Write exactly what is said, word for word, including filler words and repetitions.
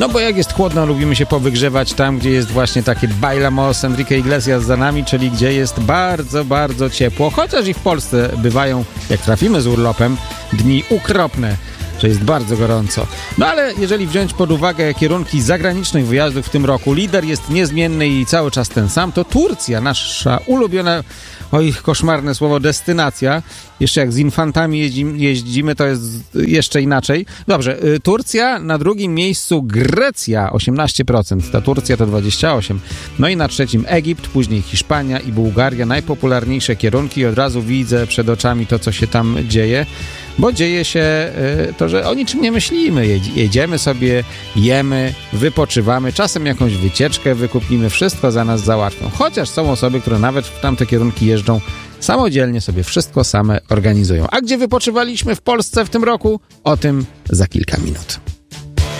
No bo jak jest chłodno, lubimy się powygrzewać tam, gdzie jest właśnie takie Bailamos, Enrique Iglesias za nami, czyli gdzie jest bardzo, bardzo ciepło. Chociaż i w Polsce bywają, jak trafimy z urlopem, dni ukropne, że jest bardzo gorąco. No ale jeżeli wziąć pod uwagę kierunki zagranicznych wyjazdów w tym roku, lider jest niezmienny i cały czas ten sam, to Turcja, nasza ulubiona, oj, koszmarne słowo, destynacja. Jeszcze jak z infantami jeździmy, jeździmy, to jest jeszcze inaczej. Dobrze, Turcja, na drugim miejscu Grecja, osiemnaście procent, ta Turcja to dwadzieścia osiem procent. No i na trzecim Egipt, później Hiszpania i Bułgaria, najpopularniejsze kierunki. Od razu widzę przed oczami to, co się tam dzieje, bo dzieje się to, że o niczym nie myślimy. Jedziemy sobie, jemy, wypoczywamy, czasem jakąś wycieczkę wykupimy, wszystko za nas załatwią. Chociaż są osoby, które nawet w tamte kierunki jeżdżą, samodzielnie sobie wszystko same organizują. A gdzie wypoczywaliśmy w Polsce w tym roku? O tym za kilka minut.